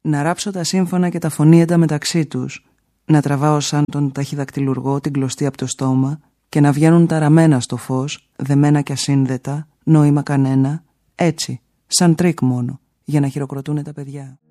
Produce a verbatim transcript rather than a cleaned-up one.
Να ράψω τα σύμφωνα και τα φωνήεντα μεταξύ τους, να τραβάω σαν τον ταχυδακτηλουργό την κλωστή από το στόμα και να βγαίνουν τα ραμμένα στο φως, δεμένα και ασύνδετα, νόημα κανένα, έτσι, σαν τρίκ μόνο, για να χειροκροτούνε τα παιδιά.